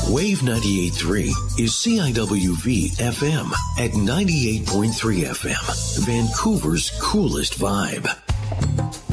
Wave 98.3 is CIWV FM at 98.3 FM, Vancouver's coolest vibe.